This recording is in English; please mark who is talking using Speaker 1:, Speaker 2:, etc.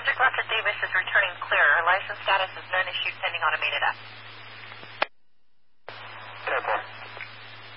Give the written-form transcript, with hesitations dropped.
Speaker 1: Subject Rocket Davis is returning clear. Her license status is none issued pending automated app.